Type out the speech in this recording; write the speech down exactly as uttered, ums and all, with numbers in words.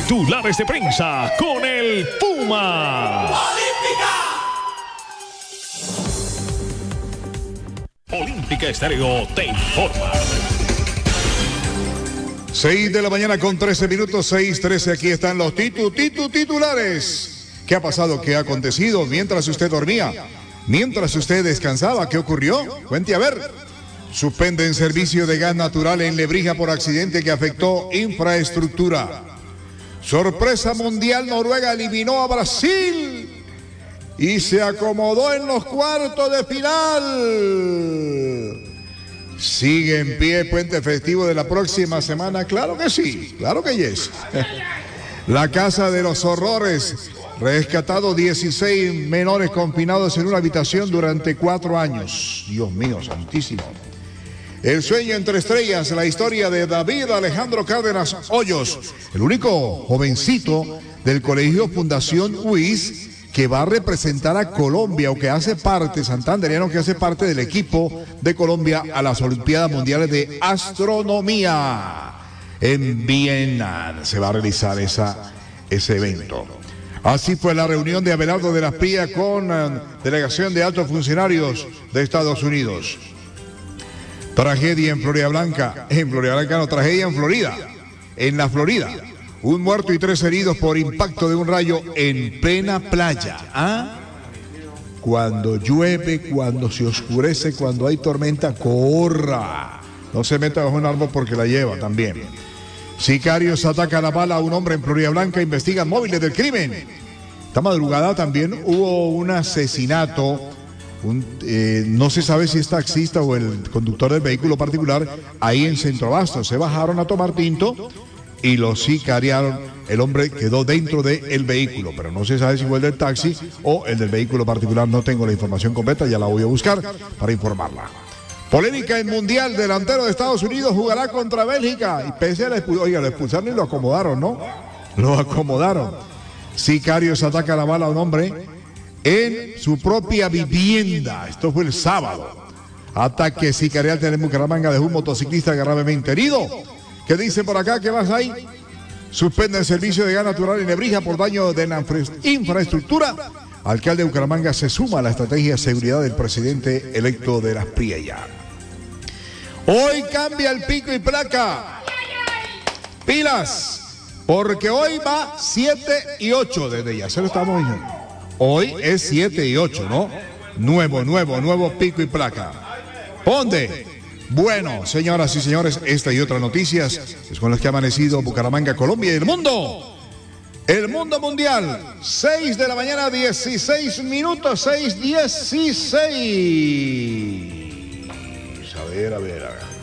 Titulares de prensa con el Puma. ¡Olímpica! Olímpica Estéreo te informa. seis de la mañana con trece minutos, seis trece. Aquí están los titu, titu, titulares. ¿Qué ha pasado? ¿Qué ha acontecido mientras usted dormía? Mientras usted descansaba, ¿qué ocurrió? Cuente a ver. Suspenden servicio de gas natural en Lebrija por accidente que afectó infraestructura. Sorpresa mundial, Noruega eliminó a Brasil y se acomodó en los cuartos de final. ¿Sigue en pie el puente festivo de la próxima semana? Claro que sí, claro que yes. La casa de los horrores, rescatado dieciséis menores confinados en una habitación durante cuatro años. Dios mío, santísimo. El sueño entre estrellas, la historia de David Alejandro Cárdenas Hoyos, el único jovencito del Colegio Fundación U I S que va a representar a Colombia, o que hace parte, santanderiano, que hace parte del equipo de Colombia a las Olimpiadas Mundiales de Astronomía en Viena. Se va a realizar esa, ese evento. Así fue la reunión de Abelardo de la Pría con uh, delegación de altos funcionarios de Estados Unidos. Tragedia en Florida Blanca, en Florida Blanca no, tragedia en Florida, en la Florida. Un muerto y tres heridos por impacto de un rayo en plena playa. ¿Ah? Cuando llueve, cuando se oscurece, cuando hay tormenta, corra. No se meta bajo un árbol porque la lleva también. Sicarios atacan a bala a un hombre en Florida Blanca, investigan móviles del crimen. Esta madrugada también hubo un asesinato. Un, eh, no se sabe si es taxista o el conductor del vehículo particular ahí en Centro Abasto. Se bajaron a tomar tinto y lo sicariaron. El hombre quedó dentro del vehículo, pero no se sabe si fue el del taxi o el del vehículo particular. No tengo la información completa, ya la voy a buscar para informarla. Polémica en Mundial, delantero de Estados Unidos jugará contra Bélgica. Y pese a la expulsión, oiga, lo expulsaron y lo acomodaron, ¿no? Lo acomodaron. Sicarios atacan a bala a un hombre en su propia vivienda. Esto fue el sábado. Ataque sicarial en Bucaramanga de un motociclista gravemente herido. ¿Qué dice por acá? ¿Qué más hay? Suspende el servicio de gas natural en Lebrija por daño de la infraestructura. Alcalde de Bucaramanga se suma a la estrategia de seguridad del presidente electo de las Priella. Hoy cambia el pico y placa. Pilas, porque hoy va siete y ocho. Desde ya se lo estamos diciendo. Hoy es siete y ocho, ¿no? Nuevo, nuevo, nuevo pico y placa. ¿Dónde? Bueno, señoras y señores, esta y otras noticias es con las que ha amanecido Bucaramanga, Colombia y el mundo. El mundo mundial, seis de la mañana, dieciséis minutos, seis dieciséis. A ver, a ver, a ver.